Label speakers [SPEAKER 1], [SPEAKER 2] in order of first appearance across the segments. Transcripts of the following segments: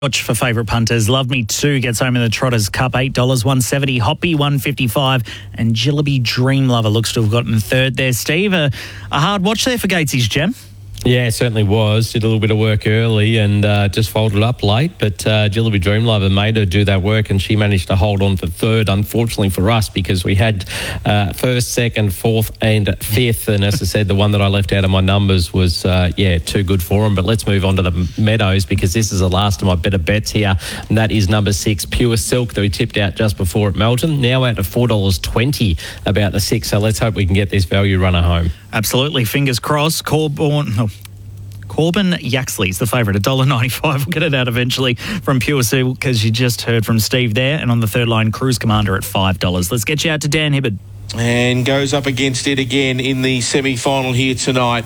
[SPEAKER 1] Watch for favourite punters. Love Me Too gets home in the Trotters Cup, $8, $1.70. Hoppy, $1.55. And Jillaby Dream Lover looks to have gotten third there. Steve, a hard watch there for Gatesy's Gem.
[SPEAKER 2] Yeah, it certainly was. Did a little bit of work early and just folded up late. But Jillaby Dream Lover made her do that work and she managed to hold on for third, unfortunately for us, because we had first, second, fourth and fifth. And as I said, the one that I left out of my numbers was, too good for them. But let's move on to the Meadows, because this is the last of my better bets here. And that is number 6, Pure Silk, that we tipped out just before at Melton. Now out to $4.20 about the 6. So let's hope we can get this value runner home.
[SPEAKER 1] Absolutely. Fingers crossed. Corbin Yaxley's the favourite, $1.95. We'll get it out eventually from Pure Silk, because you just heard from Steve there. And on the third line, Cruise Commander at $5. Let's get you out to Dan Hibbard.
[SPEAKER 3] And goes up against it again in the semi-final here tonight.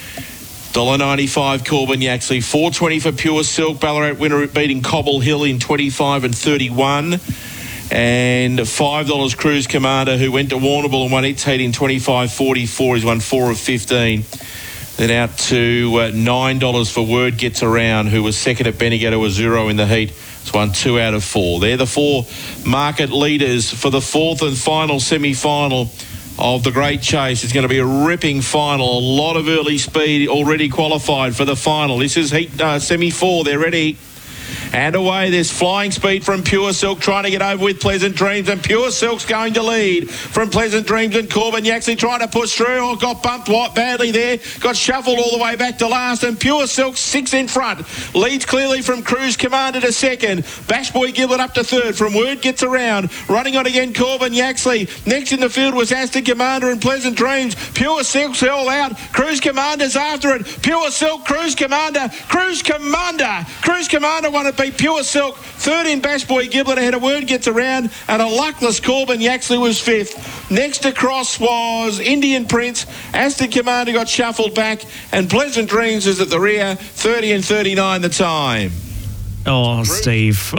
[SPEAKER 3] $1.95 Corbin Yaxley, $4.20 for Pure Silk. Ballarat winner beating Cobble Hill in 25 and 31. And $5 Cruise Commander, who went to Warrnambool and won its heat in 25.44. He's won 4 of 15. Then out to $9 for Word Gets Around, who was second at Bendigo to a 0 in the heat. It's won 2 out of 4. They're the 4 market leaders for the fourth and final semi-final of the Great Chase. It's going to be a ripping final. A lot of early speed already qualified for the final. This is heat semi-4. They're ready. And away, there's flying speed from Pure Silk, trying to get over with Pleasant Dreams, and Pure Silk's going to lead from Pleasant Dreams, and Corbin Yaxley trying to push through. Oh, got bumped badly there, got shuffled all the way back to last, and Pure Silk 6 in front. Leads clearly from Cruise Commander to second. Bash Boy Giblet up to third from Word Gets Around. Running on again, Corbin Yaxley. Next in the field was Aston Commander and Pleasant Dreams. Pure Silk's all out. Cruise Commander's after it. Pure Silk, Cruise Commander. Cruise Commander won it. Beat Pure Silk. Third in Bash Boy Giblet ahead of Word Gets Around, and a luckless Corbin Yaxley was fifth. Next across was Indian Prince. Aston Commander got shuffled back, and Pleasant Dreams is at the rear, 30 and 39 the time.
[SPEAKER 1] Oh, Steve,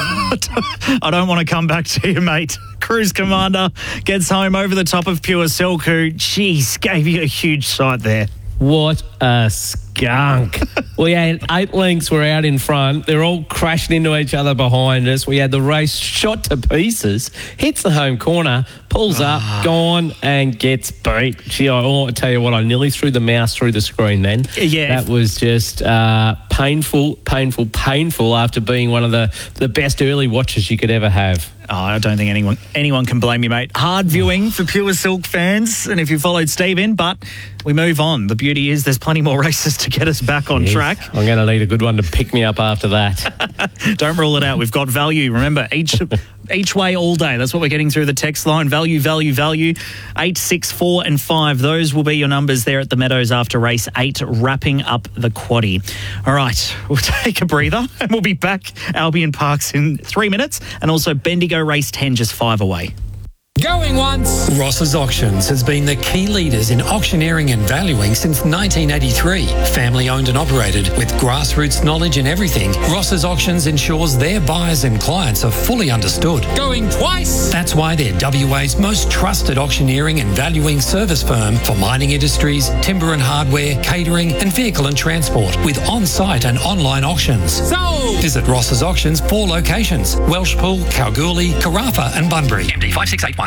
[SPEAKER 1] I don't want to come back to you, mate. Cruise Commander gets home over the top of Pure Silk, who, gave you a huge sight there.
[SPEAKER 2] What a skunk. We had 8 lengths were out in front. They're all crashing into each other behind us. We had the race shot to pieces. Hits the home corner, pulls up, gone, and gets beat. Gee, I want to tell you what, I nearly threw the mouse through the screen then.
[SPEAKER 1] Yeah.
[SPEAKER 2] That was just painful after being one of the best early watches you could ever have.
[SPEAKER 1] Oh, I don't think anyone can blame you, mate. Hard viewing for Pure Silk fans, and if you followed Steve in, but we move on. The beauty is there's plenty more races to get us back on track.
[SPEAKER 2] I'm going to need a good one to pick me up after that.
[SPEAKER 1] Don't rule it out. We've got value. Remember, each way all day. That's what we're getting through the text line. Value. 8, 6, 4 and 5. Those will be your numbers there at the Meadows after race 8, wrapping up the quaddie. All right, we'll take a breather and we'll be back Albion Parks in 3 minutes, and also Bendigo race 10 just 5 away.
[SPEAKER 4] Going once.
[SPEAKER 5] Ross's Auctions has been the key leaders in auctioneering and valuing since 1983. Family owned and operated with grassroots knowledge in everything, Ross's Auctions ensures their buyers and clients are fully understood.
[SPEAKER 4] Going twice.
[SPEAKER 5] That's why they're WA's most trusted auctioneering and valuing service firm for mining industries, timber and hardware, catering and vehicle and transport, with on-site and online auctions.
[SPEAKER 4] Sold.
[SPEAKER 5] Visit Ross's Auctions 4 locations: Welshpool, Kalgoorlie, Carafa and Bunbury. MD 5681.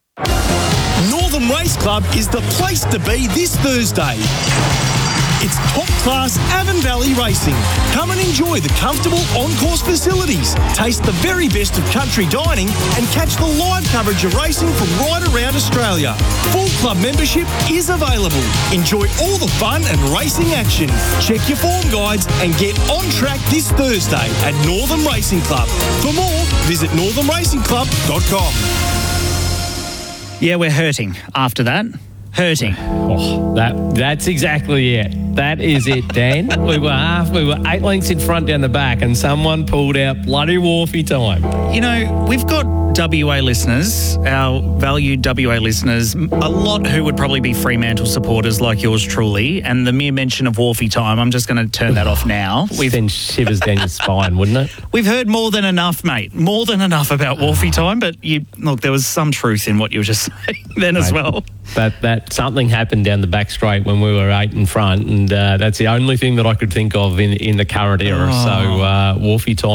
[SPEAKER 6] Northern Race Club is the place to be this Thursday. It's top-class Avon Valley racing. Come and enjoy the comfortable on-course facilities, taste the very best of country dining, and catch the live coverage of racing from right around Australia. Full club membership is available. Enjoy all the fun and racing action. Check your form guides and get on track this Thursday at Northern Racing Club. For more, visit northernracingclub.com.
[SPEAKER 1] Yeah, we're hurting after that. Hurting.
[SPEAKER 2] Oh, that's exactly it. That is it, Dan. we were 8 lengths in front down the back, and someone pulled out bloody Wharfie time.
[SPEAKER 1] You know, we've got WA listeners, our valued WA listeners, a lot who would probably be Fremantle supporters like yours truly, and the mere mention of Wharfie time, I'm just going to turn that off now.
[SPEAKER 2] We've sent shivers down your spine, wouldn't it?
[SPEAKER 1] We've heard more than enough, mate. More than enough about Wharfie time, but look, there was some truth in what you were just saying then as well.
[SPEAKER 2] That something happened down the back straight when we were 8 in front, and that's the only thing that I could think of in the current era. So Wharfie time